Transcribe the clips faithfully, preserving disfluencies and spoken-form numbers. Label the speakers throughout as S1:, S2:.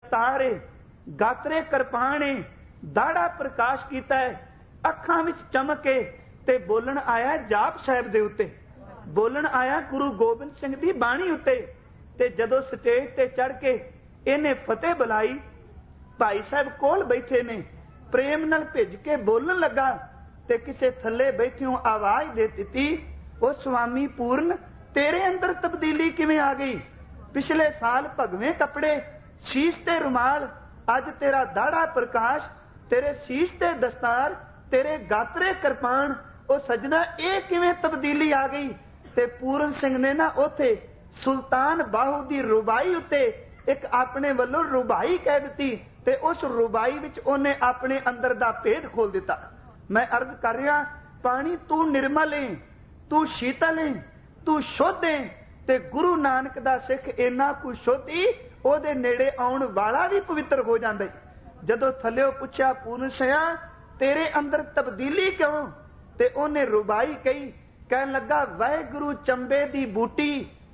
S1: तारे गात्रे कृपाने दाड़ा प्रकाश कीता है, अखां विच चमके ते बोलन आया जाप साहिब दे उत्ते, बोलन आया गुरु गोबिंद सिंह दी बाणी उत्ते। ते जदों स्टेज ते चढ़ के इन्हें फतेह बुलाई, भाई साहब कोल बैठे ने, प्रेम नाल भिज के बोलन लगा ते किसे थल्ले बैठियों आवाज दे दित्ती, ओ स्वामी पूर्ण तेरे अंदर तब्दीली किवें आ गई? पिछले साल भगवें कपड़े, शीश ते रुमाल, अज तेरा दाड़ा प्रकाश, तेरे शीश ते दस्तार, तेरे गात्रे कृपाण, ओ सजना ये किवें तब्दीली आ गई? ते पूਰਨ सिंह ने ना उथे सुल्तान बाहू दी रुबाई उत्ते एक अपने वल्लों रुबाई कह दी ते उस रुबाई विच उन्हें अपने अंदर दा भेद खोल दिता। मैं अर्ज कर रहा, पानी तू निर्मल है, तू शीतल है, तू शुद्ध है, ते गुरु नानक दा सिख इन्ना कुछ शुद्धि ओदे नेड़े आउण वाला भी पवित्र हो जांदा है। जदों थल्लिओ पुछया पूर्ण सिंहा तेरे अंदर तब्दीली क्यों? ते उन्हें रुबाई कही, कहन लगा वाहिगुरु चंबे दी बूटी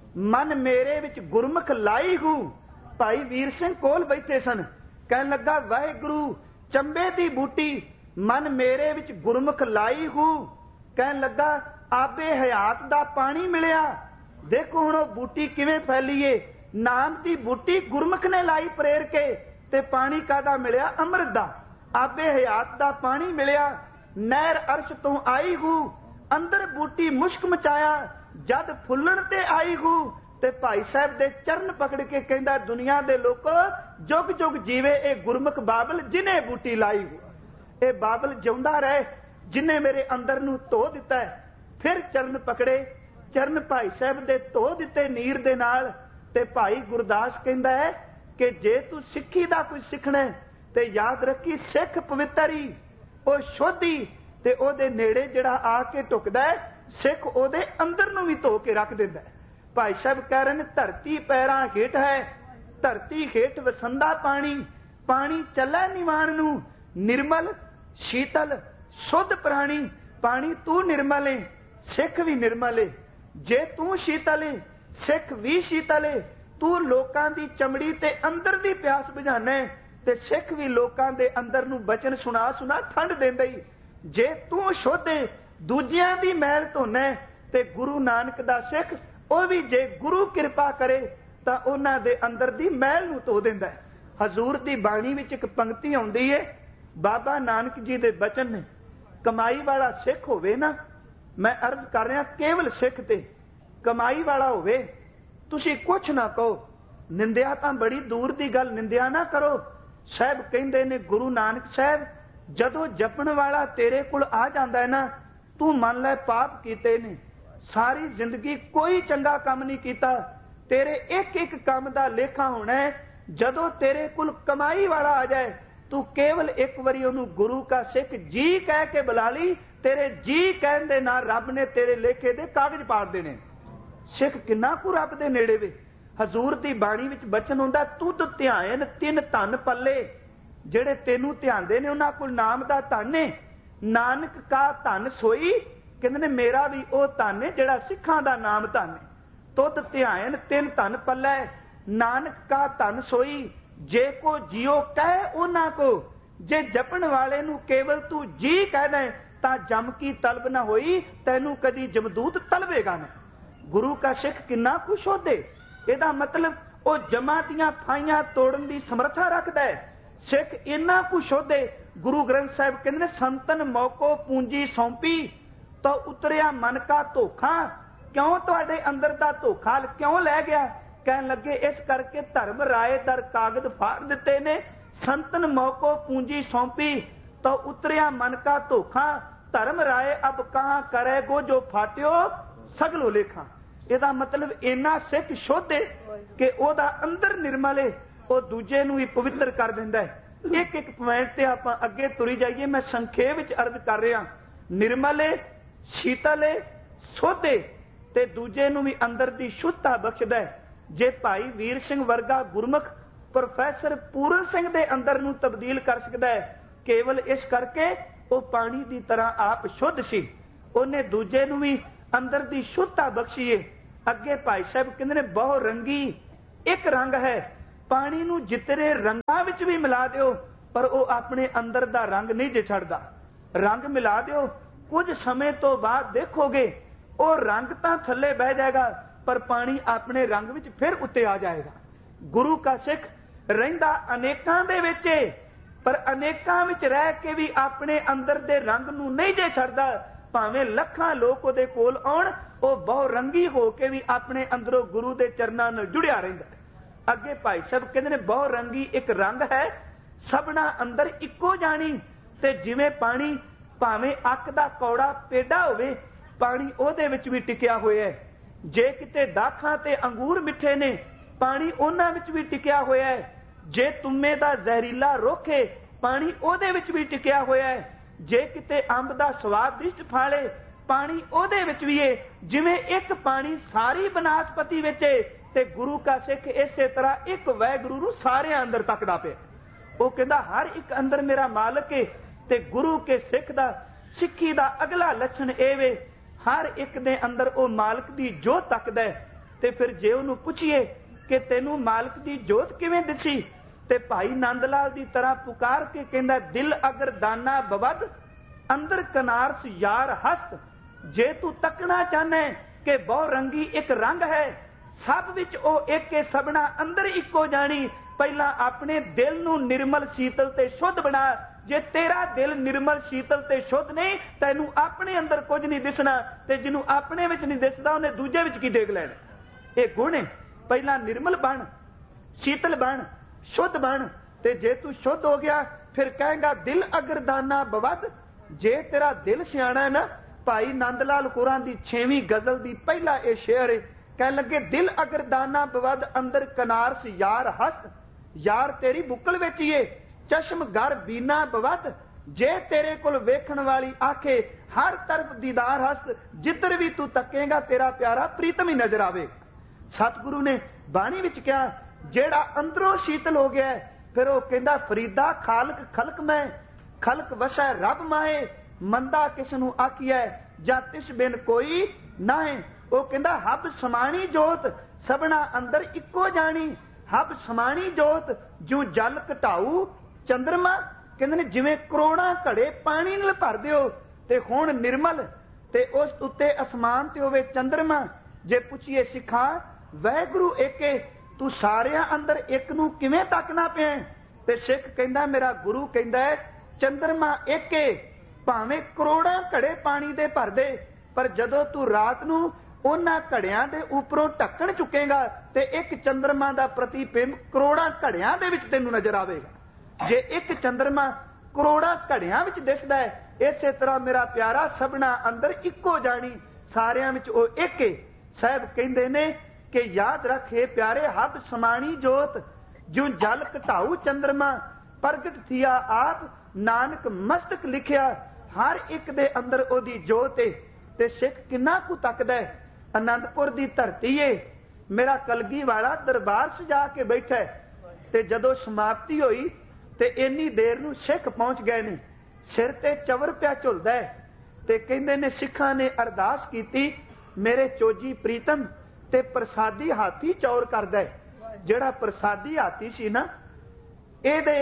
S1: मन मेरे विच गुरमुख लाई हूं। भाई वीर सिंह कोल बैठे सन, कहन लगा वाहिगुरु चंबे दी बूटी मन मेरे विच गुरमुख लाई हूं। कहन लगा आबे हयात दा पानी मिलिया, देखो हुण ओह बूटी किवें फैली है, नाम दी बूटी गुरमुख ने लाई प्रेर के, ते पानी कादा मिलिया? अमृत दा। आबे हयात दा पानी मिलिया, नहर अर्श तो आई हूं, अंदर बूटी मुश्क मचाया, जद फुल्लण ते आई हूं। ते भाई साहब दे चरण पकड़ के कहंदा दुनिया दे लोको जुग जुग जीवे ए गुरमुख बाबल जिन्हें बूटी लाई हूं। ए बाबल जिउंदा रहे जिन्हें मेरे अंदर नूं धो दिता है। फिर चरण पकड़े, चरण भाई साहब दे धो दिते नीर दे नाल। ते भाई गुरदास कहंदा है कि जे तू सिੱਖੀ दा कुछ सिੱਖਣਾ है ते याद रखी सिੱਖ पवित्र ही ओ शुद्धि ते ओदे नेड़े जिहड़ा आके टुकदा है सिੱਖ ओदे अंदर नूं भी धो के रख दिंदा है। भाई साहब कह रहे हैं धरती पैरां हेठ है, धरती हेठ वसंदा पानी, पानी चलै निवाण नूं, निर्मल शीतल शुद्ध प्राणी। पानी तू निर्मल है, सिख भी निर्मल है। जे तू शीतल है सिख भी शीतल है। तू लोकां दी चमड़ी ते अंदर दी प्यास बुझाना है ते सिख भी लोकां दे अंदर नूं बचन सुना सुना ठंड देंदा ही। जे तू शुद्ध है दूजियां दी मैल धोना है ते गुरु नानक दा सिख ਉਹ ਵੀ ਜੇ ਗੁਰੂ ਕਿਰਪਾ ਕਰੇ ਤਾਂ ਉਹਨਾਂ ਦੇ ਅੰਦਰ ਦੀ ਮੈਲ ਨੂੰ ਧੋ ਦਿੰਦਾ ਹੈ। ਹਜ਼ੂਰ ਦੀ ਬਾਣੀ ਵਿੱਚ ਇੱਕ ਪੰਕਤੀ ਆਉਂਦੀ ਹੈ, ਬਾਬਾ ਨਾਨਕ ਜੀ ਦੇ ਬਚਨ ਨੇ, ਕਮਾਈ ਵਾਲਾ ਸਿੱਖ ਹੋਵੇ ਨਾ, ਮੈਂ ਅਰਜ਼ ਕਰ ਰਿਹਾ ਕੇਵਲ ਸਿੱਖ ਤੇ ਕਮਾਈ ਵਾਲਾ ਹੋਵੇ, ਤੁਸੀਂ ਕੁਛ ਨਾ ਕਹੋ, ਨਿੰਦਿਆ ਤਾਂ ਬੜੀ ਦੂਰ ਦੀ ਗੱਲ, ਨਿੰਦਿਆ ਨਾ ਕਰੋ। ਸਾਹਿਬ ਕਹਿੰਦੇ ਨੇ ਗੁਰੂ ਨਾਨਕ ਸਾਹਿਬ ਜਦੋਂ ਜਪਣ ਵਾਲਾ ਤੇਰੇ ਕੋਲ ਆ ਜਾਂਦਾ ਹੈ ਨਾ, ਤੂੰ ਮੰਨ ਲੈ ਪਾਪ ਕੀਤੇ ਨੇ, सारी जिंदगी कोई चंगा काम नहीं किया, तेरे एक एक काम का लेखा होना है। जदों तेरे कुल कमाई वाला आ जाए तू केवल एक बारी उन्होंने गुरु का सिख जी कह के बुला ली, तेरे जी कहन दे नाल रब ने तेरे लेखे दे कागज पाड़ देने। सिख किन्ना कु रब दे नेड़े वे। हजूर दी बाणी विच बचन हुंदा तुद ध्यान तिन धन पल्ले, जेड़े तेनू ध्यानदे ने उन्हां कोल नाम दा धन है। नानक का धन सोई, कहते ने मेरा भी वह धन है जिहड़ा सिखां दा नाम धन है। तुद ध्यान तिन धन पल्लै, नानक का धन सोई, जे को जियो कह उन्हां को। जे जपण वाले नूं केवल तू जी कह दे तां जम की तलब ना होई, तैनू कदी जमदूत तलवेगा ना। गुरु का सिख किन्ना कुछ होदे, इहदा मतलब वो जमा दियां फाइयां तोड़न दी समर्था रखदा है। सिख इन्ना कुछ होदे, गुरु ग्रंथ साहिब कहंदे ने संतन मौको पूंजी सौंपी तो उतरिया मन का धोखा। क्यों तुहाडे अंदर दा धोखा क्यों लै गया? कहन लगे इस करके धर्म राय दर कागज फाड़ दिते ने, संतन मौको पूंजी सौंपी तो उतरिया मन का धोखा। धर्म राय अब कहां करे गो जो फाट्यो सगलो लेखा। इहदा मतलब इन्ना सिख शुद्ध है कि ओहदा अंदर निर्मल है, वो दूजे नूं ही पवित्र कर दिंदा है। एक एक पॉइंट ते आपां अगे तुरी जाइए, मैं संखेप विच अर्ज कर रहा। निर्मल है, शीतल है, शुद्ध है ते दूजे नूं भी अंदर दी शुद्धता बख्शदा है। जे भाई वीर सिंह वर्गा गुरमुख प्रोफैसर पूਰਨ सिंह दे अंदर नूं तब्दील कर सकदा है, केवल इस करके वो पानी की तरह आप शुद्ध सी, उन्हें दूजे नूं भी अंदर दी शुद्धता बख्शी है। अगे भाई साहब कहंदे ने बहु रंगी एक रंग है पानी नूं जितने रंगां विच भी मिला दिओ पर वो अपने अंदर दा रंग नहीं जे छड्डदा। रंग मिला दिओ, कुछ समय तो बाद देखोगे वो रंग तां थल्ले बह जाएगा पर पानी अपने रंग विच फिर उत्ते आ जाएगा। गुरु का सिख रहिंदा अनेकां दे विच पर अनेकां विच रह के भी अपने अंदर दे रंग नूं नहीं जे छड्डदा। भावें लखां लोक उहदे कोल आउण, वो बहु रंगी हो के भी अपने अंदरों गुरु दे चरनां नाल जुड़िया रहिंदा। अगे भाई साहब कहंदे ने बहु रंगी एक रंग है, सबना अंदर इक्को जानी। ते जिवें पानी भावें अक दा कौड़ा पेड़ा होवे, पानी ओहदे विच भी टिकिया होया है। जे किते दाखां ते अंगूर मिठे ने, पानी उहनां विच भी टिकिया होया है। जे तुम्मे दा जहरीला रुख है, पानी ओहदे विच भी टिकिया होया है। जे किते अंब दा स्वादिष्ट फल है, पानी ओहदे विच भी है। जिवें एक पानी सारी बनास्पति विच है ते गुरु का सिख इसे तरह एक वैगुरु नूं सारे अंदर तकदा पिया। वो कहंदा हर एक अंदर मेरा मालक है। ते गुरु के सिख दा सिक्खी दा अगला लक्षण ਇਹ ਵੇ, हर एक दे अंदर वो मालक दी जोत तकदा है। ते फिर जे उहनूं पुछीए कि तैनूं मालक दी जोत किवें दिसी, ते भाई नंद लाल दी तरह पुकार के कहंदा दिल अगर दाना बवद अंदर कनारस यार हस्त। जे तू तकना चाहना है कि बहु रंगी एक रंग है, सब विच ओ एक के सबना अंदर इक्को जानी। पहला अपने दिल नूं निर्मल शीतल ते शुद्ध बना। जे तेरा दिल निर्मल शीतल ते शुद्ध नहीं, तैनूं अपने अंदर कुछ नहीं दिसना। ते जिन्हों अपने विच नहीं दिसदा उन्हें दूजे विच की देख लैना। ये गुण है। पहला निर्मल बन, शीतल बन, शुद्ध बन। ते जे तू शुद्ध हो गया फिर कहेगा दिल अगर दाना बवद। जे तेरा दिल सियाणा है ना, भाई नंद लाल कोरां दी छेवीं गजल दी पहला ये शेर है। कह लगे दिल अगर दाना बवद अंदर कनारस यार हस्त। यार तेरी बुकल विच ही है, चश्म घर बीना बवद। जे तेरे कोल वेखण वाली आखे हर तरफ दीदार हस्त। जिधर भी तू तकेगा तेरा प्यारा प्रीतम ही नजर आवे। सतगुरु ने बाणी विच कहा जेड़ा अंदरों शीतल हो गया है, फिर वो कहंदा फरीदा खालक खलक मैं, खलक वसै रब माए। मंदा किसनू आखिया जां तिस बिन कोई नाए। वो कहंदा हब समाणी जोत सबना अंदर इक्को जानी। हब समाणी जोत जू जल घटाऊ चंद्रमा। कहंदे ने जिवें करोड़ां घड़े पानी नाल भर दिओ ते हुण निर्मल ते उस उत्ते आसमान ते होवे चंद्रमा। जे पुछीए सिखा वैगुरु एके, तू सारियां अंदर एक नूं किवें तकना पिया? ते सिख कहंदा मेरा गुरु कहंदा है चंद्रमा एके, भावें करोड़ां घड़े पानी दे भर दे, पर जदों तू रात नूं उन्हां घड़ियां दे उपरों ढक्कन चुकेगा ते एक चंद्रमा दा प्रतिबिंब करोड़ां घड़ियां दे विच तैनूं नजर आवेगा। जे एक चंद्रमा करोड़ां घड़ियां विच दिसदा है, इसे तरह मेरा प्यारा सबना अंदर इक्को जानी, सारियां विच ओ एक है। साहब कहंदे ने कि याद रखे प्यारे हब समाणी जोत जो जल घटाऊ चंद्रमा। प्रगट थिया आप नानक मस्तक लिखिया, हर एक दे अंदर ओदी जोत है। ते सिख किन्ना कु तकदा है। आनंदपुर दी धरती है, मेरा कलगी वाला दरबार सजा के बैठा है। ते जदों समाप्ति होई ते इन्नी देर नूं सिख पहुंच गए ने, सिर ते चवर पिया झुलदा है। ते कहंदे ने सिखां ने अरदास कीती मेरे चोजी प्रीतम ते प्रसादी हाथी चौर करदा है। जिहड़ा प्रसादी हाथी सी ना, इहदे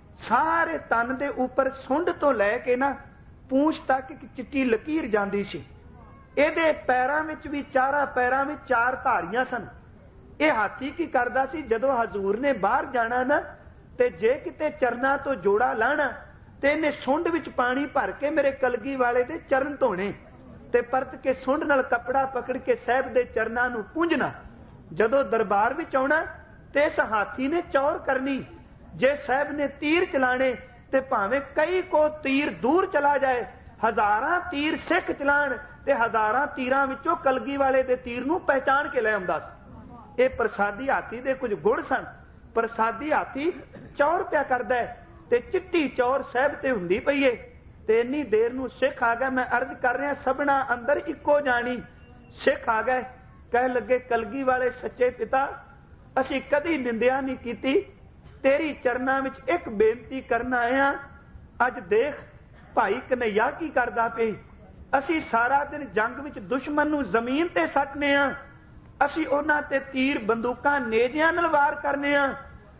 S1: सारे तन दे उपर सुंड तो लैके ना पूंछ तक एक चिट्टी लकीर जांदी सी। इहदे पैरां विच भी चारां पैरां विच चार धारियां सन। यह हाथी की करदा सी जदों हजूर ने बाहर जाना ना, ते जे किते चरना तो जोड़ा लाना ते इहने सुंड विच पानी भर के मेरे कलगी वाले दे चरण धोने ते परत के सुंड नाल कपड़ा पकड़ के साहब दे चरनां नूं पूंझना। जदों दरबार विच आउणा ते इस हाथी ने चौर करनी। जे साहब ने तीर चलाने ते भावें कई को तीर दूर चला जाए, हजारां तीर सिख चलाण ते हजारां तीरां विचों कलगी वाले दे तीर नूं पहचान के लै आउंदा सी। इह प्रसादी हाथी दे कुछ गुण सन। प्रसादी हाथी चौर पिया करदा है ते चिट्टी चौर साहब ते हुंदी पई है। ते इन्नी देर नूं सिख आ गए। मैं अर्ज कर रहा सबना अंदर इक्को जानी। सिख आ गए, कह लगे कलगी वाले सच्चे पिता, असी कदी निंदिया नहीं कीती, तेरी चरना विच एक बेनती करना आया। अज देख भाई कन्हैया की करदा पे। असी सारा दिन जंग विच दुश्मन नूं जमीन ते सटने आ, असी उन्हां ते तीर बंदूकां नेजियां नाल वार करने आ,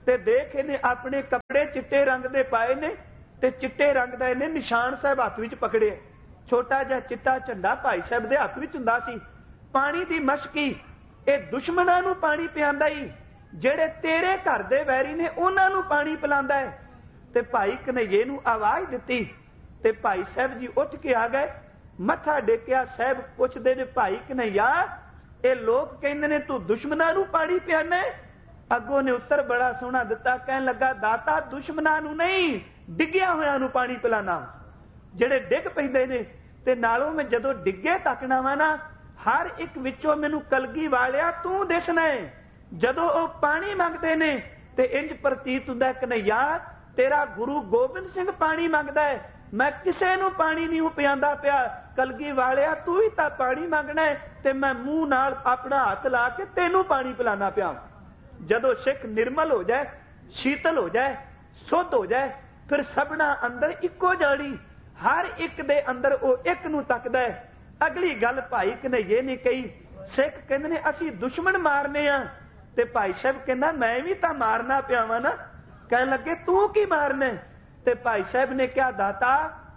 S1: ਤੇ ਦੇਖ ਇਹਨੇ ਆਪਣੇ ਕੱਪੜੇ ਚਿੱਟੇ ਰੰਗ ਦੇ ਪਾਏ ਨੇ ਤੇ ਚਿੱਟੇ ਰੰਗ ਦਾ ਇਹਨੇ ਨਿਸ਼ਾਨ ਸਾਹਿਬ ਹੱਥ ਵਿੱਚ ਪਕੜਿਆ। ਛੋਟਾ ਜਿਹਾ ਚਿੱਟਾ ਝੰਡਾ ਭਾਈ ਸਾਹਿਬ ਦੇ ਹੱਥ ਵਿੱਚ ਹੁੰਦਾ ਸੀ। ਪਾਣੀ ਦੀ ਮਸ਼ਕੀ, ਇਹ ਦੁਸ਼ਮਣਾਂ ਨੂੰ ਪਾਣੀ ਪਿਆਂਦਾ ਹੀ, ਜਿਹੜੇ ਤੇਰੇ ਘਰ ਦੇ ਵੈਰੀ ਨੇ ਉਹਨਾਂ ਨੂੰ ਪਾਣੀ ਪਿਲਾਉਂਦਾ ਹੈ। ਤੇ ਭਾਈ ਕਨਈਏ ਨੂੰ ਆਵਾਜ਼ ਦਿੱਤੀ ਤੇ ਭਾਈ ਸਾਹਿਬ ਜੀ ਉੱਠ ਕੇ ਆ ਗਏ, ਮੱਥਾ ਟੇਕਿਆ। ਸਾਹਿਬ ਪੁੱਛਦੇ ਨੇ, ਭਾਈ ਕਨਈਆ, ਇਹ ਲੋਕ ਕਹਿੰਦੇ ਨੇ ਤੂੰ ਦੁਸ਼ਮਣਾਂ ਨੂੰ ਪਾਣੀ ਪਿਆਣਾ? ਅੱਗੋਂ ਨੇ ਉੱਤਰ ਬੜਾ ਸੋਹਣਾ ਦਿੱਤਾ, ਕਹਿਣ ਲੱਗਾ, ਦਾਤਾ ਦੁਸ਼ਮਣਾਂ ਨੂੰ ਨਹੀਂ, ਡਿੱਗਿਆ ਹੋਇਆਂ ਨੂੰ ਪਾਣੀ ਪਿਲਾਣਾ, ਜਿਹੜੇ ਡਿੱਗ ਪੈਂਦੇ ਨੇ। ਤੇ ਨਾਲੋਂ ਮੈਂ ਜਦੋਂ ਡਿੱਗੇ ਤੱਕਣਾ ਵਾ ਨਾ, ਹਰ ਇੱਕ ਵਿੱਚੋਂ ਮੈਨੂੰ ਕਲਗੀ ਵਾਲਿਆ ਤੂੰ ਦਿਸਣਾ ਹੈ। ਜਦੋਂ ਉਹ ਪਾਣੀ ਮੰਗਦੇ ਨੇ ਤੇ ਇੰਜ ਪ੍ਰਤੀਤ ਹੁੰਦਾ, ਕਨਈਆ ਤੇਰਾ ਗੁਰੂ ਗੋਬਿੰਦ ਸਿੰਘ ਪਾਣੀ ਮੰਗਦਾ ਹੈ, ਮੈਂ ਕਿਸੇ ਨੂੰ ਪਾਣੀ ਨਹੀਂ ਪਿਆਂਦਾ ਪਿਆ। ਕਲਗੀ ਵਾਲਿਆ ਤੂੰ ਹੀ ਤਾਂ ਪਾਣੀ ਮੰਗਣਾ ਹੈ ਤੇ ਮੈਂ ਮੂੰਹ ਨਾਲ ਆਪਣਾ ਹੱਥ ਲਾ ਕੇ ਤੈਨੂੰ ਪਾਣੀ ਪਿਲਾਣਾ ਪਿਆ। ਜਦੋਂ ਸਿੱਖ ਨਿਰਮਲ ਹੋ ਜਾਏ, ਸ਼ੀਤਲ ਹੋ ਜਾਏ, ਸੁੱਧ ਹੋ ਜਾਏ, ਫਿਰ ਸਭਨਾ ਅੰਦਰ ਇੱਕੋ ਜਾਣੀ, ਹਰ ਇੱਕ ਦੇ ਅੰਦਰ ਉਹ ਇੱਕ ਨੂੰ ਤੱਕਦਾ ਹੈ। ਅਗਲੀ ਗੱਲ ਭਾਈ ਕਨਈਏ ਨੇ ਕਹੀ, ਸਿੱਖ ਕਹਿੰਦੇ ਨੇ ਅਸੀਂ ਦੁਸ਼ਮਣ ਮਾਰਨੇ ਆ। ਤੇ ਭਾਈ ਸਾਹਿਬ ਕਹਿੰਦਾ ਮੈਂ ਵੀ ਤਾਂ ਮਾਰਨਾ ਪਿਆ ਵਾ ਨਾ। ਕਹਿਣ ਲੱਗੇ ਤੂੰ ਕੀ ਮਾਰਨਾ? ਤੇ ਭਾਈ ਸਾਹਿਬ ਨੇ ਕਿਹਾ, ਦਾਤਾ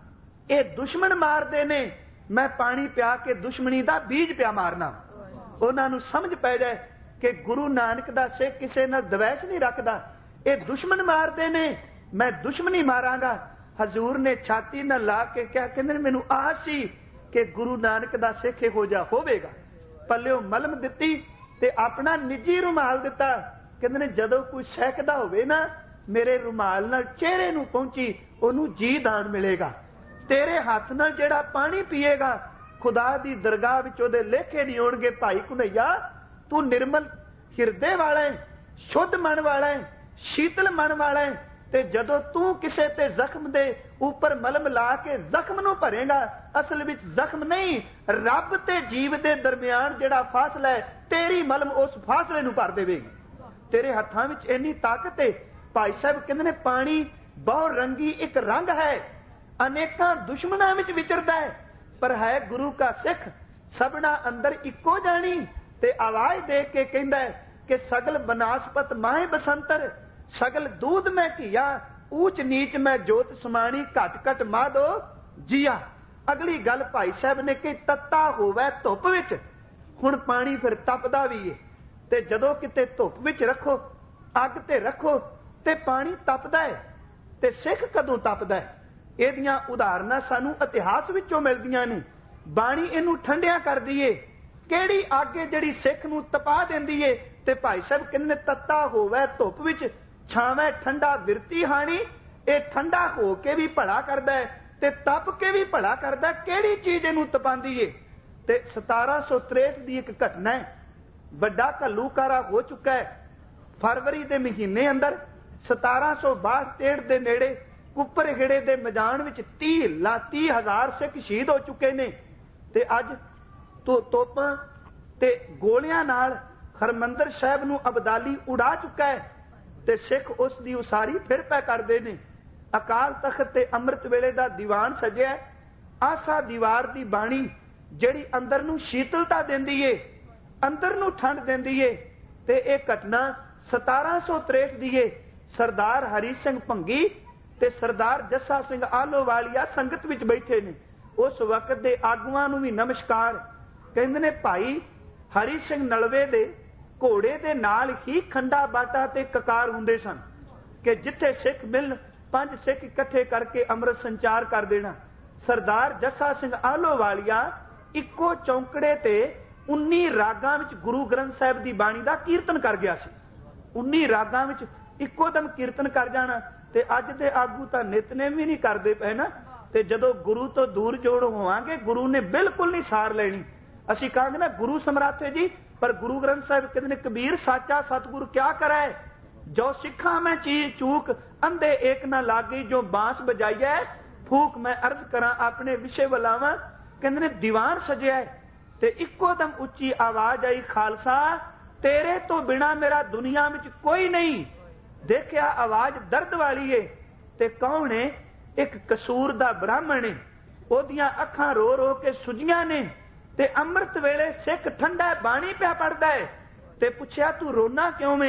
S1: ਇਹ ਦੁਸ਼ਮਣ ਮਾਰਦੇ ਨੇ, ਮੈਂ ਪਾਣੀ ਪਿਆ ਕੇ ਦੁਸ਼ਮਣੀ ਦਾ ਬੀਜ ਪਿਆ ਮਾਰਨਾ। ਉਹਨਾਂ ਨੂੰ ਸਮਝ ਪੈ ਜਾਏ ਕਿ ਗੁਰੂ ਨਾਨਕ ਦਾ ਸਿੱਖ ਕਿਸੇ ਨਾਲ ਦਵੈਸ਼ ਨਹੀਂ ਰੱਖਦਾ। ਇਹ ਦੁਸ਼ਮਣ ਮਾਰਦੇ ਨੇ, ਮੈਂ ਦੁਸ਼ਮਣੀ ਮਾਰਾਂਗਾ। ਹਜ਼ੂਰ ਨੇ ਛਾਤੀ ਨਾਲ ਲਾ ਕੇ ਕਿਹਾ, ਕਹਿੰਦੇ ਮੈਨੂੰ ਆਸ ਸੀ ਕਿ ਗੁਰੂ ਨਾਨਕ ਦਾ ਸਿੱਖ ਇਹੋ ਜਿਹਾ ਹੋਵੇਗਾ। ਪੱਲਿਓ ਮਲਮ ਦਿੱਤੀ ਤੇ ਆਪਣਾ ਨਿੱਜੀ ਰੁਮਾਲ ਦਿੱਤਾ। ਕਹਿੰਦੇ ਨੇ ਜਦੋਂ ਕੋਈ ਸਹਿਕਦਾ ਹੋਵੇ ਨਾ, ਮੇਰੇ ਰੁਮਾਲ ਨਾਲ ਚਿਹਰੇ ਨੂੰ ਪਹੁੰਚੀ, ਉਹਨੂੰ ਜੀ ਦਾਨ ਮਿਲੇਗਾ। ਤੇਰੇ ਹੱਥ ਨਾਲ ਜਿਹੜਾ ਪਾਣੀ ਪੀਏਗਾ, ਖੁਦਾ ਦੀ ਦਰਗਾਹ ਵਿੱਚ ਉਹਦੇ ਲੇਖੇ ਨਹੀਂ ਆਉਣਗੇ। ਭਾਈ ਕਨਈਆ ਤੂੰ ਨਿਰਮਲ ਹਿਰਦੇ ਵਾਲਾ ਹੈ, ਸ਼ੁੱਧ ਮਨ ਵਾਲਾ ਹੈ, ਸ਼ੀਤਲ ਮਨ ਵਾਲਾ ਹੈ। ਤੇ ਜਦੋਂ ਤੂੰ ਕਿਸੇ ਤੇ ਜ਼ਖਮ ਦੇ ਉੱਪਰ ਮਲਮ ਲਾ ਕੇ ਜ਼ਖਮ ਨੂੰ ਭਰੇਗਾ, ਅਸਲ ਵਿੱਚ ਜ਼ਖਮ ਨਹੀਂ, ਰੱਬ ਤੇ ਜੀਵ ਦੇ ਦਰਮਿਆਨ ਜਿਹੜਾ ਫਾਸਲਾ ਹੈ, ਤੇਰੀ ਮਲਮ ਉਸ ਫਾਸਲੇ ਨੂੰ ਭਰ ਦੇਵੇਗੀ। ਤੇਰੇ ਹੱਥਾਂ ਵਿੱਚ ਇੰਨੀ ਤਾਕਤ ਹੈ। ਭਾਈ ਸਾਹਿਬ ਕਹਿੰਦੇ ਨੇ ਪਾਣੀ ਬਹੁ ਰੰਗੀ ਇੱਕ ਰੰਗ ਹੈ, ਅਨੇਕਾਂ ਦੁਸ਼ਮਣਾਂ ਵਿੱਚ ਵਿਚਰਦਾ ਹੈ, ਪਰ ਹੈ ਗੁਰੂ ਕਾ ਸਿੱਖ, ਸਭਨਾ ਅੰਦਰ ਇੱਕੋ ਜਾਣੀ। ਤੇ ਆਵਾਜ਼ ਦੇ ਕੇ ਕਹਿੰਦਾ ਕਿ ਸਗਲ ਬਨਾਸਪਤ ਮਾਹੇ ਬਸੰਤਰ, ਸਗਲ ਦੂਧ ਮੈਂ ਘੀਆ, ਊਚ ਨੀਚ ਮੈਂ ਜੋਤ ਸਮਾਣੀ, ਘਟ ਘਟ ਮਾਧੋ ਜੀਆ। ਅਗਲੀ ਗੱਲ ਭਾਈ ਸਾਹਿਬ ਨੇ ਕਿ ਤੱਤਾ ਹੋਵੇ ਧੁੱਪ ਵਿੱਚ। ਹੁਣ ਪਾਣੀ ਫਿਰ ਤਪਦਾ ਵੀ ਏ, ਤੇ ਜਦੋਂ ਕਿਤੇ ਧੁੱਪ ਵਿੱਚ ਰੱਖੋ, ਅੱਗ ਤੇ ਰੱਖੋ ਤੇ ਪਾਣੀ ਤਪਦਾ ਹੈ। ਤੇ ਸਿੱਖ ਕਦੋਂ ਤਪਦਾ ਹੈ? ਇਹਦੀਆਂ ਉਦਾਹਰਨਾਂ ਸਾਨੂੰ ਇਤਿਹਾਸ ਵਿੱਚੋਂ ਮਿਲਦੀਆਂ ਨੇ। ਬਾਣੀ ਇਹਨੂੰ ਠੰਡਿਆ ਕਰਦੀ ਏ। ਕਿਹੜੀ ਅੱਗ ਏ ਜਿਹੜੀ ਸਿੱਖ ਨੂੰ ਤਪਾ ਦਿੰਦੀ ਏ? ਤੇ ਭਾਈ ਸਾਹਿਬ ਕਹਿੰਦੇ ਤੱਤਾ ਹੋਵੇ ਧੁੱਪ ਵਿੱਚ, ਛਾਵੇਂ ਠੰਡਾ ਵਿਰਤੀ ਹਾਣੀ। ਇਹ ਠੰਡਾ ਹੋ ਕੇ ਵੀ ਭਲਾ ਕਰਦਾ ਹੈ ਤੇ ਤਪ ਕੇ ਵੀ ਭਲਾ ਕਰਦਾ। ਕਿਹੜੀ ਚੀਜ਼ ਇਹਨੂੰ ਤਪਾਉਂਦੀ ਏ? ਤੇ ਸਤਾਰਾਂ ਸੌ ਤਰੇਹਠ ਦੀ ਇੱਕ ਘਟਨਾ ਹੈ। ਵੱਡਾ ਘੱਲੂਕਾਰਾ ਹੋ ਚੁੱਕਾ ਹੈ। ਫਰਵਰੀ ਦੇ ਮਹੀਨੇ ਅੰਦਰ ਸਤਾਰਾਂ ਸੌ ਬਾਹਠ ਤੇੜ ਦੇ ਨੇੜੇ ਕੁੱਪਰ ਹਿੜੇ ਦੇ ਮੈਦਾਨ ਵਿੱਚ ਤੀਹ ਲਾ ਤੀਹ ਹਜ਼ਾਰ ਸਿੱਖ ਸ਼ਹੀਦ ਹੋ ਚੁੱਕੇ ਨੇ। ਤੇ ਅੱਜ ਤੋਂ ਤੋਪਾਂ ਤੇ ਗੋਲੀਆਂ ਨਾਲ ਹਰਮੰਦਰ ਸਾਹਿਬ ਨੂੰ ਅਬਦਾਲੀ ਉਡਾ ਚੁੱਕਾ ਹੈ। ਤੇ ਸਿੱਖ ਉਸ ਦੀ ਉਸਾਰੀ ਫਿਰ ਪੈ ਕਰਦੇ ਨੇ। ਅਕਾਲ ਤਖਤ ਤੇ ਅੰਮ੍ਰਿਤ ਵੇਲੇ ਦਾ ਦੀਵਾਨ ਸਜਿਆ। ਆਸਾ ਦੀਵਾਰ ਦੀ ਬਾਣੀ ਜਿਹੜੀ ਅੰਦਰ ਨੂੰ ਸ਼ੀਤਲਤਾ ਦਿੰਦੀ ਏ, ਅੰਦਰ ਨੂੰ ਠੰਡ ਦਿੰਦੀ ਏ। ਤੇ ਇਹ ਘਟਨਾ ਸਤਾਰਾਂ ਸੌ ਤਰੇਹਠ ਦੀ ਏ। ਸਰਦਾਰ ਹਰੀ ਸਿੰਘ ਭੰਗੀ ਤੇ ਸਰਦਾਰ ਜੱਸਾ ਸਿੰਘ ਆਲੋਵਾਲੀਆ ਸੰਗਤ ਵਿੱਚ ਬੈਠੇ ਨੇ। ਉਸ ਵਕਤ ਦੇ ਆਗੂਆਂ ਨੂੰ ਵੀ ਨਮਸਕਾਰ। ਕਹਿੰਦੇ ਨੇ ਭਾਈ ਹਰੀ ਸਿੰਘ ਨਲਵੇ ਦੇ ਘੋੜੇ ਦੇ ਨਾਲ ਹੀ ਖੰਡਾ ਬਾਟਾ ਤੇ ਕਕਾਰ ਹੁੰਦੇ ਸਨ ਕਿ ਜਿੱਥੇ ਸਿੱਖ ਮਿਲਣ ਪੰਜ ਸਿੱਖ ਇਕੱਠੇ ਕਰਕੇ ਅੰਮ੍ਰਿਤ ਸੰਚਾਰ ਕਰ ਦੇਣਾ। ਸਰਦਾਰ ਜੱਸਾ ਸਿੰਘ ਆਲੋਵਾਲੀਆ ਇੱਕੋ ਚੌਂਕੜੇ ਤੇ ਉੱਨੀ ਰਾਗਾਂ ਵਿੱਚ ਗੁਰੂ ਗ੍ਰੰਥ ਸਾਹਿਬ ਦੀ ਬਾਣੀ ਦਾ ਕੀਰਤਨ ਕਰ ਗਿਆ ਸੀ। ਉੱਨੀ ਰਾਗਾਂ ਵਿੱਚ ਇੱਕੋ ਦਮ ਕੀਰਤਨ ਕਰ ਜਾਣਾ। ਤੇ ਅੱਜ ਦੇ ਆਗੂ ਤਾਂ ਨਿਤਨੇਮ ਵੀ ਨਹੀਂ ਕਰਦੇ ਪਏ ਨਾ। ਤੇ ਜਦੋਂ ਗੁਰੂ ਤੋਂ ਦੂਰ ਜੋੜ ਹੋਵਾਂਗੇ, ਗੁਰੂ ਨੇ ਬਿਲਕੁਲ ਨਹੀਂ ਸਾਰ ਲੈਣੀ। ਅਸੀਂ ਕਹਾਂਗੇ ਨਾ ਗੁਰੂ ਸਮਰਾਥੇ ਜੀ, ਪਰ ਗੁਰੂ ਗ੍ਰੰਥ ਸਾਹਿਬ ਕਹਿੰਦੇ ਨੇ ਕਬੀਰ ਸਾਚਾ ਸਤਿਗੁਰ ਕਿਆ ਕਰੇ, ਜੋ ਸਿੱਖਾਂ ਮੈਂ ਚੀਜ਼ ਚੂਕ, ਅੰਧੇ ਏਕ ਨਾ ਲਾਗੀ, ਜੋ ਬਾਂਸ ਬਜਾਈਐ ਫੂਕ। ਮੈਂ ਅਰਜ਼ ਕਰਾਂ ਆਪਣੇ ਵਿਸ਼ੇ ਵਲਾਵਾਂ। ਕਹਿੰਦੇ ਨੇ ਦੀਵਾਨ ਸਜਿਆ ਤੇ ਇੱਕੋ ਦਮ ਉੱਚੀ ਆਵਾਜ਼ ਆਈ, ਖਾਲਸਾ ਤੇਰੇ ਤੋਂ ਬਿਨਾ ਮੇਰਾ ਦੁਨੀਆ ਵਿੱਚ ਕੋਈ ਨਹੀਂ। ਦੇਖਿਆ ਆਵਾਜ਼ ਦਰਦ ਵਾਲੀ ਏ ਤੇ ਕੌਣ ਏ? ਇੱਕ ਕਸੂਰ ਦਾ ਬ੍ਰਾਹਮਣ ਏ। ਉਹਦੀਆਂ ਅੱਖਾਂ ਰੋ ਰੋ ਕੇ ਸੁਜੀਆਂ ਨੇ ਤੇ ਅੰਮ੍ਰਿਤ ਵੇਲੇ ਸਿੱਖ ਠੰਡਾ ਬਾਣੀ ਪਿਆ ਪੜਦਾ ਹੈ। ਤੇ ਪੁੱਛਿਆ ਤੂੰ ਰੋਣਾ ਕਿਉਂ ਵੇਂ?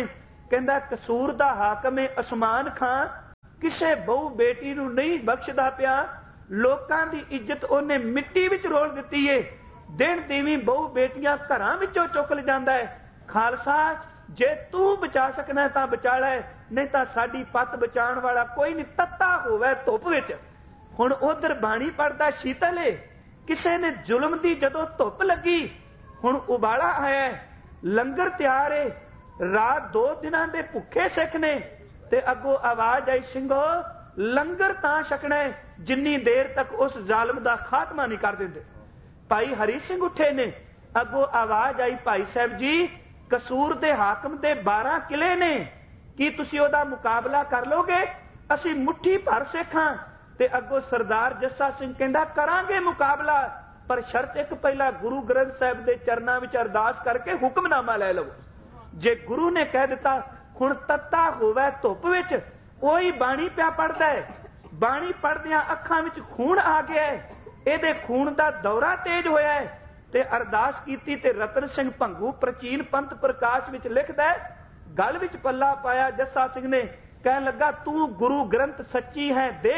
S1: कहंदा कसूर दा हाकम है असमान खां, किसे बहु बेटी नूं नहीं बख्शदा पिया, लोकां दी इज्जत उहने मिट्टी विच रोल दित्ती है। दिन दीवीं बहु बेटियां घरां विचों चुक ल जांदा है। खालसा जे तू बचा सकना तां बचा लै, नहीं तां साडी पत बचाण वाला कोई नहीं। तत्ता होवे धुप विच। हुण उधर बाणी पढ़दा शीतल है, किसे ने जुल्म दी जदों धुप लगी, हुण उबाला आया, लंगर तैयार है, रात दो दिनां दे भुखे सिख ने, ते अगों आवाज आई ਸਿੰਘੋ लंगर तां छकना है जिन्नी देर तक उस जालम दा खात्मा नहीं कर दिंदे। भाई हरी सिंह उठे ने, अगों आवाज आई भाई साहब जी कसूर दे हाकम दे बारह किले ने, की तुसी ओदा मुकाबला कर लोगे? असी मुट्ठी भर सिखां। ते अगों सरदार जस्सा सिंह कहंदा करांगे मुकाबला, पर शर्त एक पहला गुरु ग्रंथ साहिब दे चरनां विच अरदास करके हुक्मनामा लै लवो। जे गुरु ने कह दिता हुण तत्ता होवे धुप विच, ओही बाणी पिया पढ़दा है, बाणी पढ़दियां अखां विच खून आ गया है, इहदे खून दा दौरा तेज होया है। ते अरदास कीती ते रतन सिंह भंगू प्राचीन पंथ प्रकाश विच लिखदा है, गल विच पल्ला पाया जस्सा सिंह ने, कहन लगा तू गुरु ग्रंथ सच्ची है दे,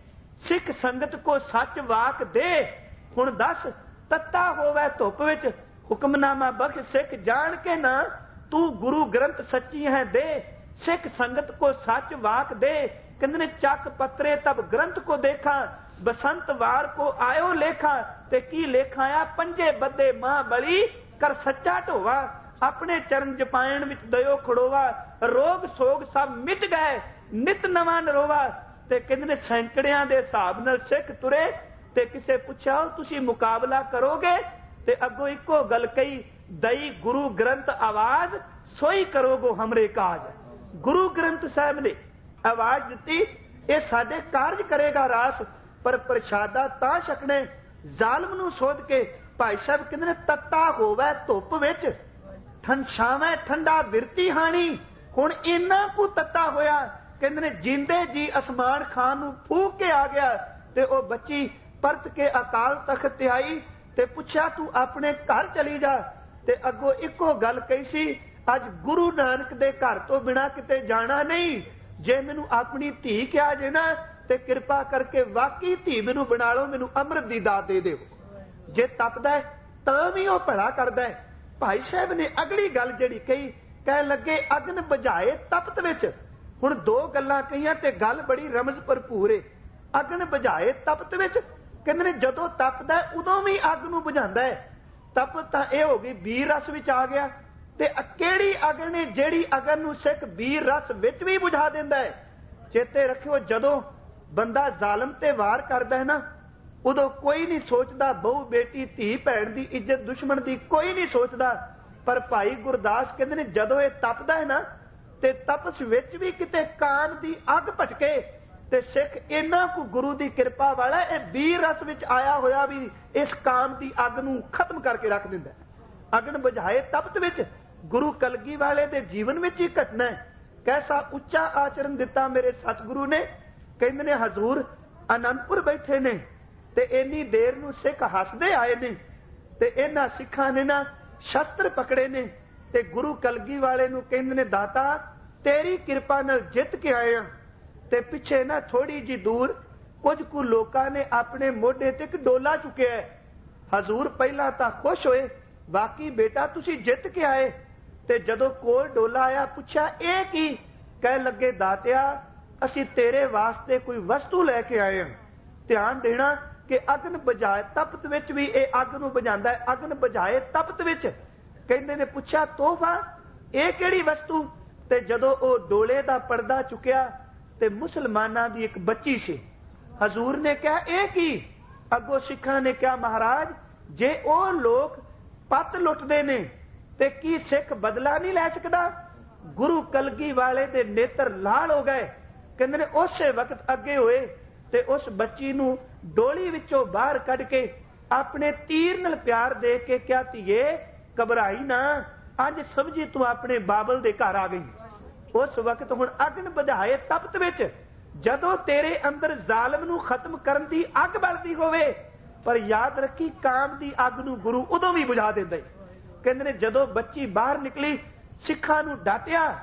S1: सिख संगत को सच वाक दे। हुण दस तत्ता होवे धुप विच, हुक्मनामा बख्श सिख जान के ना, तू गुरु ग्रंथ सच्ची है दे, सिख संगत को सच वाक दे। कहंदे ने चक पत्रे तब ग्रंथ को देखा, बसंत वार को आयो लेखा, ते की लेखाया पंजे बदे मां बली, कर सच्चा ढोवा, अपने चरण जपायण विच दयो खड़ोवा, रोग सोग सब मिट गए, नित नवा नरोवा। ते कहंदे ने सैकड़ियां दे हिसाब नाल सिख तुरे, ते किसे पुछया तुसी मुकाबला करोगे? ते अगों इको गल कही, दई गुरु ग्रंथ आवाज सोई करोगो हमरे काज। गुरु ग्रंथ साहिब ने आवाज दिती, ये साडे कारज करेगा रास, पर प्रशादा तां छकणे जालम नूं सोध के। भाई साहब कहंदे ने तत्ता होवे धुप विच, ठंड छावे ठंडा बिरती हाणी। हुण इन्ना कु तत्ता होया, कहंदे ने जिंदे जी असमान खान नूं फूक के आ गया, ते ओ बच्ची परत के अकाल तख्त ते आई, ते पुछया तू अपने घर चली जा। ते अगों इको गल कही सी, अज गुरु नानक दे घर तो बिना किते जाना नहीं, जे मैनू अपनी धी कहा जे ना, ते किरपा करके वाकई धी मैनू बना लो, मैनू अमृत दी दात दे दिओ। जे तपदा है तां भी वो भला करदा है। भाई साहब ने अगली गल जिहड़ी कही, कह लगे अगन बुझाए तपत विच। हुण दो गल्लां कहियां ते गल बड़ी रमज भरपूर है। अगन बुझाए तपत विच, कहंदे ने जदों तपदा उदों भी अग नूं बुझांदा है। तप तां इह हो गई बीर रस विच आ गया, ते किहड़ी अगन है जिहड़ी अगन नूं सिख बीर रस विच भी बुझा दिंदा है। चेते रखियो जदों बंदा जालम ते वार करदा है ना, उदों कोई नहीं सोचदा बहु बेटी धी भैण दी इज्जत दुश्मन दी कोई नहीं सोचदा। पर भाई गुरदास कहंदे ने जदों इह तपदा है ना, ते तपस विच भी किते काम दी अग भटके, ते सिख इन्ना कु गुरु दी कृपा वाला ए बीर रस विच आया होया भी इस काम दी अग नूं खत्म करके रख दिंदा है। अगन बुझाए तपत विच गुरु कलगी वाले दे जीवन विच ही घटना है। कैसा उच्चा आचरण दिता मेरे सतगुरु ने। कहंदे ने हजूर आनंदपुर बैठे ने, ते इन्नी देर नूं सिख हसदे आए ने, ते इन्हां सिखां ने ना शस्त्र पकड़े ने, ते गुरु कलगी वाले नूं कहंदे ने दाता तेरी कृपा नाल जित के आए हां। ते पिछे ना थोड़ी जी दूर कुछ कु लोकां ने अपने मोढे ते एक डोला चुकिया है। हजूर पहला तां खुश होए, बाकी बेटा तुसी जित के आए। ते जदों कोल डोला आया पुछया इह की? कह लगे दातिया असी तेरे वास्ते कोई वस्तु लैके आए हां। ध्यान देना कि अगन बुझाए तपत विच भी इह अग नूं बुझांदा है। अगन बुझाए तपत विच कहंदे ने पुछया तोहफा इह किहड़ी वस्तु? ते जदों ओ डोले दा पर्दा चुकिया ते मुसलमानां दी एक बच्ची सी। हजूर ने कहा इह की? अगों सिखां ने कहा महाराज जे ओ लोग पत लुटदे ने ते की सिख बदला नहीं लै सकदा? गुरु कलगी वाले दे नेत्र लाल हो गए। कहंदे ने उसे वक्त अगे होए ते उस बच्ची नूं डोली विचों बाहर कढ के अपने तीर नाल प्यार दे के क्या धीए घबराई ना, अज समझी तू अपने बाबल दे घर आ गई। उस वक्त हुण अगन बुझाए तपत विच जदों तेरे अंदर जालम नूं खत्म करन दी अग बलदी होवे, पर याद रखी काम दी अग नूं गुरु उदों भी बुझा दिंदा है। कहंदे ने जदों बच्ची बाहर निकली सिखां नूं डांटिया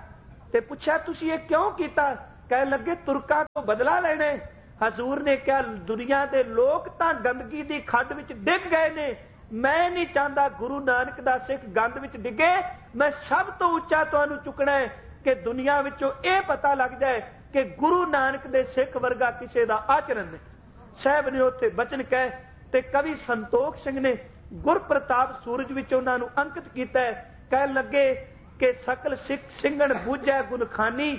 S1: ते पूछा तुसी ये क्यों कीता? कह लगे तुरका तो बदला लेने। हजूर ने कहा दुनिया के लोग तां गंदगी की खड्ड विच डिग गए ने, मैं नहीं चाहता गुरु नानक दा सिख गंद विच डिगे। मैं सब तो उच्चा तुहानू चुकना है कि दुनिया विचों यह पता लग जाए कि गुरु नानक दे सिख वर्गा किसी का आचरण नहीं। साहब ने उत्थे बचन कह ते कवि संतोख सिंह ने गुरप्रताप सूरज विच उन्हां नू अंकित किया है। कह लगे कि सकल सिख सिंघण बूझै गुनखानी,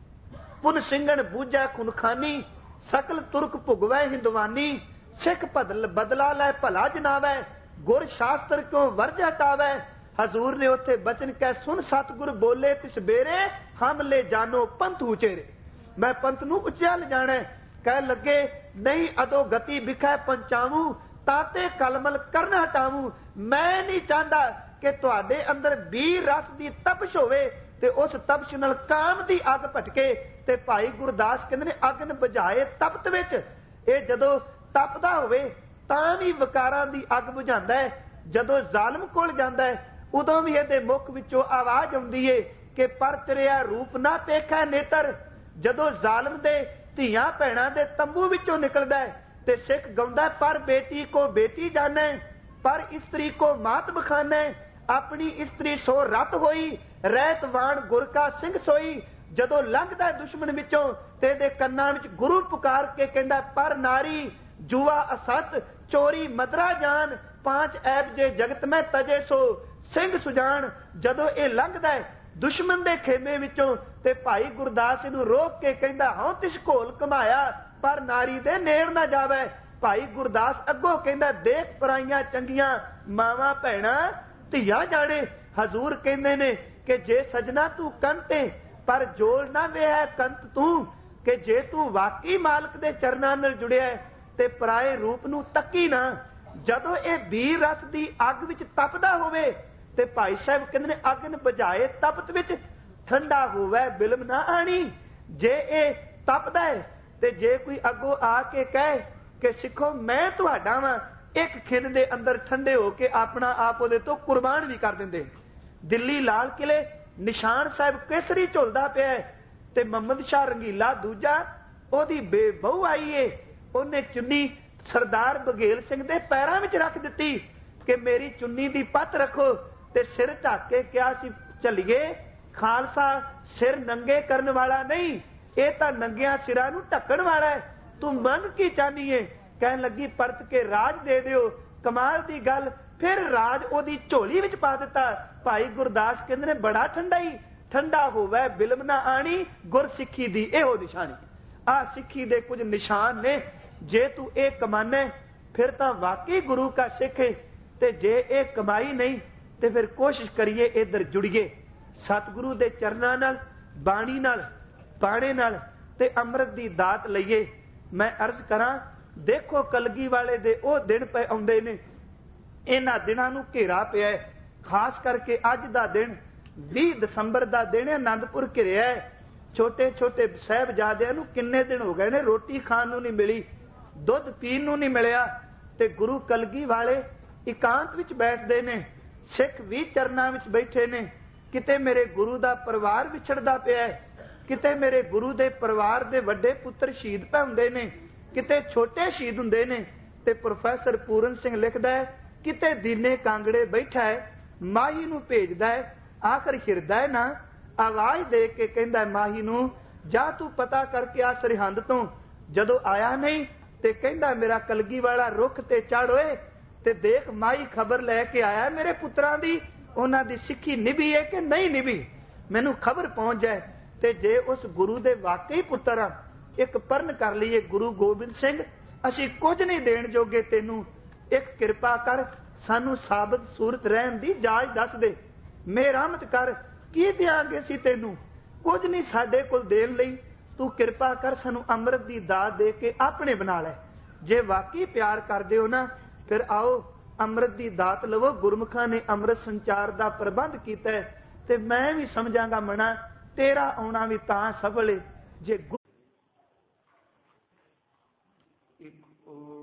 S1: पुन सिंघण बूझै खुनखानी, सकल तुरक भुगवै हिंदवानी, सिख बदल बदला लै भला जनावै, गुर शास्त्र क्यों वर्ज हटावै। हजूर ने उत्थे बचन कह सुन सतगुर बोले तिस बेरे, हम ले जानो पंथ उचेरे। मैं पंथ नू उच्चा ले जाना। कह लगे नहीं अदो गति बिखै पंचावू, ताते कलमल करना हटावू। मैं नहीं चाहता कि तुहाडे अंदर बीर रस की तपश होवे ते उस तपश नाल काम की अग भटके। ते भाई गुरदास कहंदे ने अगन बुझाए तपत विच। ये जदों तपदा होवे तां भी विकारां दी अग बुझांदा है। जदों जालम कोल जांदा है उदों भी इहदे मुख विचों आवाज़ आउंदी है कि पर तेरा रूप ना पेखै नेतर। जदों जालम दे धीआं भैणां दे तंबू विचों निकलदा है ते सिख गाउंदा पर बेटी को बेटी जाने, पर स्त्री को मात बखाने। अपनी स्त्री सो रत होई, रहत वाण गुर का सिंह सोई। जदों लंघदा दुश्मन विचों ते दे कन्नां विच गुरु पुकार के कहंदा पर नारी जुआ असत चोरी मदरा जान, पांच ऐब जे जगत में तजे सो सिंह सुजान। जदों ये लंघदा है दुश्मन दे खेमे विचों ते भाई गुरदास नूं रोक के कहंदा हौं तिस घोल कमाया, पर नारी दे नेड़ ना जावे। भाई गुरदास अगों कहंदा देख पराइयां चंगियां मावां भैणां धीआं जाने। हजूर कहंदे ने कि जे सजना तू कंते पर जोड़ ना वेह कंत तू, कि जे तू वाकई मालक दे चरनां नाल जुड़िया ते पराए रूप नू तकी ना। जदों ये वीर रस दी अग विच तपदा होवे ते भाई साहब कहंदे ने अगन बुझाए तपत विच ठंडा होवे बिलम ना आनी। जे ये तपदा है ते जे कोई अगों आके कहे कि सिखो मैं तुहाडा वां, एक खिन दे अंदर ठंडे होके अपना आप उहदे तो कुर्बान भी कर दिंदे। दिल्ली लाल किले निशान साहब केसरी झुलदा पिया ते मोहम्मद शाह रंगीला दूजा ओहदी बेबहू आई है, उन्हें चुन्नी सरदार बघेल सिंह दे पैरां विच रख दित्ती कि मेरी चुन्नी दी पत रखो ते सिर ढक के क्या सी चलिए। खालसा सिर नंगे करन वाला नहीं, ये तां नंगियां सिरां नूं ढकण वाला है। तू मंग की चाहनी है? कहन लगी परत के राज दे दिओ। कमाल दी गल, फिर राज ओदी झोली विच पा दिता। भाई गुरदास कहंदे ने बड़ा ठंडा ही ठंडा होवे बिलम ना आनी, गुर सिੱਖੀ दी इहो निशानी। आ सिੱਖੀ दे कुछ निशान ने। जे तू ये कमाने फिर तां वाकई गुरु का सिख है, ते जे ये कमाई नहीं ते फिर कोशिश करिए इधर जुड़िए सतगुरु दे चरनां नाल, बाणी नाल, बाणे नाल ते अमृत दी दात लईए। मैं अर्ज करां देखो कलगी वाले दे ओ दिन पे आउंदे ने, इन्हां दिनां नूं घेरा पिया है। खास करके अज दा दिन बीस दसंबर दा दिन आनंदपुर घिरिया है। छोटे छोटे साहिबजादियां नूं किन्ने दिन हो गए ने रोटी खाण नूं नहीं मिली, दुध पीण नूं नहीं मिलिया, ते गुरु कलगी वाले इकांत विच बैठदे ने, सिख भी चरनां विच बैठे ने। किते मेरे गुरु दा परिवार विछड़दा पिया है, किते मेरे गुरु दे परिवार दे वड्डे पुत्र शहीद पै हुंदे ने, किते छोटे शहीद हुंदे ने। ते प्रोफैसर पूरन सिंह लिखदा है किते दीने कांगड़े बैठा है, माही नूं भेजदा है, आखिर हिरदा है ना, आवाज़ दे के कहंदा है माही नूं जा तू पता करके आ सरहंद तो। जदों आया नहीं ते कहंदा मेरा कलगी वाला रुख ते चढ़ होए ते देख माही खबर लैके आया मेरे पुत्रां दी, उन्हां दी सिੱਖੀ निभी है कि नहीं निभी, मैनूं खबर पहुंच जाए। ते जे उस गुरु दे वाकई पुत्र आ, एक परण कर लईए गुरु गोबिंद सिंह असीं कुछ नहीं देण जोगे, तैनूं एक किरपा कर सानू साबित सूरत रहन दी जाच दस दे, मेहरमत कर की देंगे असीं तैनूं, कुछ नहीं साडे कोल देण लई, तू किरपा कर सानू अमृत दी दात दे के अपने बना लै। जे वाकई प्यार करदे हो ना फिर आओ अमृत दी दात लवो। गुरमुखां ने अमृत संचार दा प्रबंध कीता है ते मैं भी समझांगा मना तेरा आउणा भी तां सफल है जे